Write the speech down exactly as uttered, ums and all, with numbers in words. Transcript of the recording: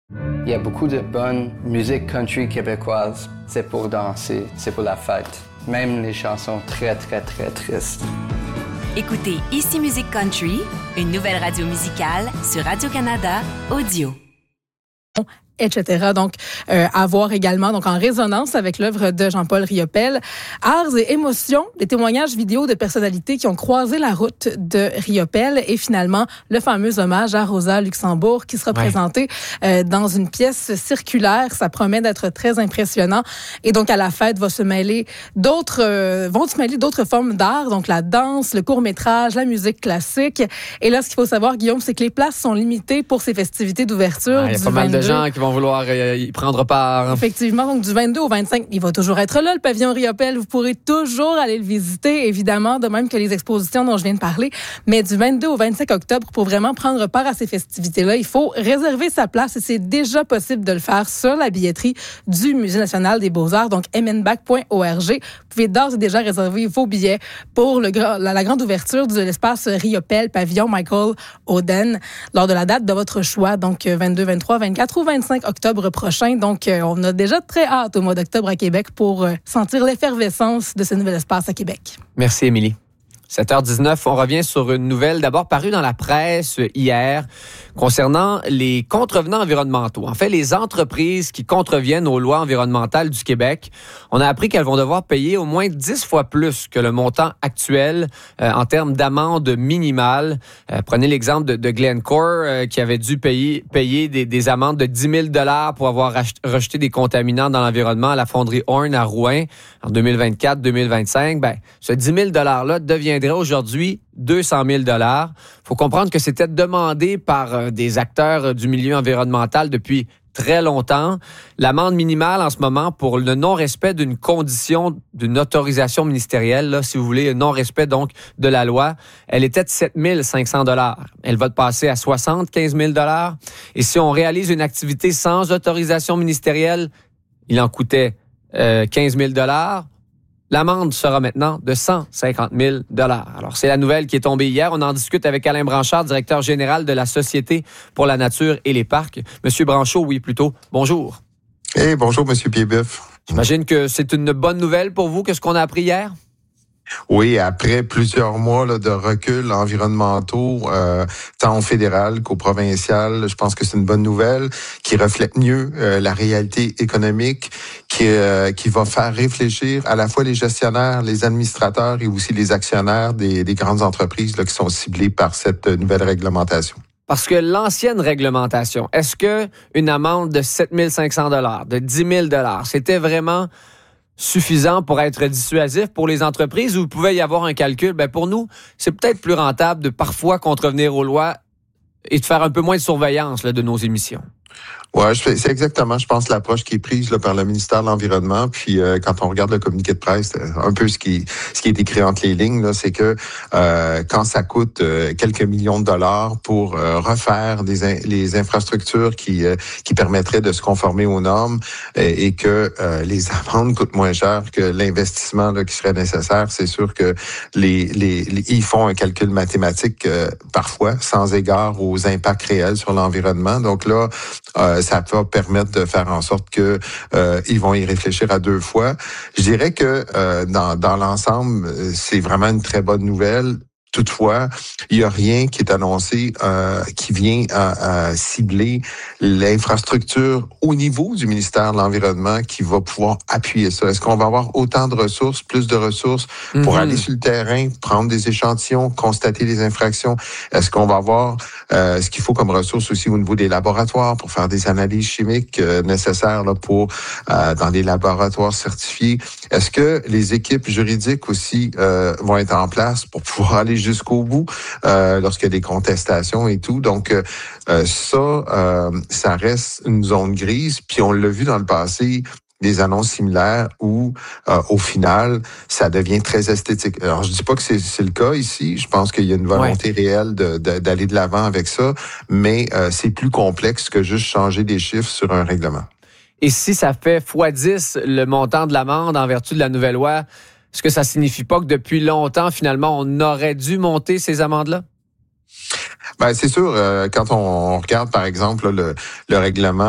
Il y a beaucoup de bonne musique country québécoise. C'est pour danser, c'est pour la fête. Même les chansons très, très, très tristes. Écoutez Ici Musique Country, une nouvelle radio musicale sur Radio-Canada Audio. et cetera. Donc, euh, à voir également, donc en résonance avec l'œuvre de Jean-Paul Riopelle. Arts et émotions, des témoignages vidéo de personnalités qui ont croisé la route de Riopelle et finalement, le fameux hommage à Rosa Luxembourg qui sera ouais. présenté euh, dans une pièce circulaire. Ça promet d'être très impressionnant. Et donc, à la fête, va se mêler d'autres, euh, vont se mêler d'autres formes d'art, donc la danse, le court-métrage, la musique classique. Et là, ce qu'il faut savoir, Guillaume, c'est que les places sont limitées pour ces festivités d'ouverture. Il ouais, y a pas mal de gens qui vont vouloir euh, y prendre part. Effectivement, donc du vingt-deux au vingt-cinq, il va toujours être là, le pavillon Riopelle. Vous pourrez toujours aller le visiter, évidemment, de même que les expositions dont je viens de parler. Mais du vingt-deux au vingt-cinq octobre, pour vraiment prendre part à ces festivités-là, il faut réserver sa place et c'est déjà possible de le faire sur la billetterie du Musée national des beaux-arts, donc m n b a c point org. Vous pouvez d'ores et déjà réserver vos billets pour le, la, la grande ouverture de l'espace Riopelle, pavillon Michael Oden, lors de la date de votre choix, donc vingt-deux, vingt-trois, vingt-quatre ou vingt-cinq octobre prochain. Donc, euh, on a déjà très hâte au mois d'octobre à Québec pour euh, sentir l'effervescence de ce nouvel espace à Québec. Merci, Émilie. sept heures dix-neuf, on revient sur une nouvelle d'abord parue dans la presse hier concernant les contrevenants environnementaux. En fait, les entreprises qui contreviennent aux lois environnementales du Québec, on a appris qu'elles vont devoir payer au moins dix fois plus que le montant actuel euh, en termes d'amende minimale. Euh, prenez l'exemple de, de Glencore euh, qui avait dû payer, payer des, des amendes de dix mille dollars pour avoir ach- rejeté des contaminants dans l'environnement à la fonderie Horn à Rouyn en deux mille vingt-quatre deux mille vingt-cinq. Ben, ce dix mille dollars-là deviendrait aujourd'hui deux cent mille dollars. Il faut comprendre que c'était demandé par euh, des acteurs du milieu environnemental depuis très longtemps. L'amende minimale en ce moment pour le non-respect d'une condition, d'une autorisation ministérielle, là, si vous voulez, non-respect donc de la loi, elle était de sept mille cinq cents dollars. Elle va passer à soixante-quinze mille dollars. Et si on réalise une activité sans autorisation ministérielle, il en coûtait euh, quinze mille dollars. L'amende sera maintenant de cent cinquante mille dollars. Alors, c'est la nouvelle qui est tombée hier. On en discute avec Alain Branchard, directeur général de la Société pour la nature et les parcs. Monsieur Branchot, oui, plutôt. Bonjour. Eh, hey, bonjour, Monsieur Piedboeuf. J'imagine que c'est une bonne nouvelle pour vous, que ce qu'on a appris hier? Oui, après plusieurs mois là, de recul environnementaux, euh, tant au fédéral qu'au provincial, je pense que c'est une bonne nouvelle qui reflète mieux euh, la réalité économique, qui, euh, qui va faire réfléchir à la fois les gestionnaires, les administrateurs et aussi les actionnaires des, des grandes entreprises là, qui sont ciblées par cette nouvelle réglementation. Parce que l'ancienne réglementation, est-ce que une amende de sept mille cinq cents dollars, de dix mille dollars, c'était vraiment suffisant pour être dissuasif pour les entreprises ou il pouvait y avoir un calcul? Ben pour nous, c'est peut-être plus rentable de parfois contrevenir aux lois et de faire un peu moins de surveillance là, de nos émissions. Ouais, c'est exactement, je pense, l'approche qui est prise là, par le ministère de l'Environnement. Puis euh, quand on regarde le communiqué de presse, un peu ce qui ce qui est écrit entre les lignes, là, c'est que euh, quand ça coûte euh, quelques millions de dollars pour euh, refaire des in- les infrastructures qui euh, qui permettraient de se conformer aux normes et, et que euh, les amendes coûtent moins cher que l'investissement là, qui serait nécessaire, c'est sûr que les les, les ils font un calcul mathématique euh, parfois sans égard aux impacts réels sur l'environnement. Donc là, euh, ça va permettre de faire en sorte que euh, ils vont y réfléchir à deux fois. Je dirais que euh, dans, dans l'ensemble, c'est vraiment une très bonne nouvelle. Toutefois, il n'y a rien qui est annoncé euh, qui vient à, à cibler l'infrastructure au niveau du ministère de l'Environnement qui va pouvoir appuyer ça. Est-ce qu'on va avoir autant de ressources, plus de ressources pour mm-hmm. aller sur le terrain, prendre des échantillons, constater les infractions? Est-ce qu'on va avoir euh, ce qu'il faut comme ressources aussi au niveau des laboratoires pour faire des analyses chimiques euh, nécessaires là, pour euh, dans des laboratoires certifiés? Est-ce que les équipes juridiques aussi euh, vont être en place pour pouvoir aller jusqu'au bout euh, lorsqu'il y a des contestations et tout. Donc, euh, ça, euh, ça reste une zone grise. Puis on l'a vu dans le passé, des annonces similaires où, euh, au final, ça devient très esthétique. Alors, je dis pas que c'est, c'est le cas ici. Je pense qu'il y a une volonté ouais. réelle de, de, d'aller de l'avant avec ça, mais euh, c'est plus complexe que juste changer des chiffres sur un règlement. Et si ça fait fois dix le montant de l'amende en vertu de la nouvelle loi, est-ce que ça signifie pas que depuis longtemps, finalement, on aurait dû monter ces amendes-là? Ben c'est sûr, euh, quand on regarde, par exemple, là, le, le règlement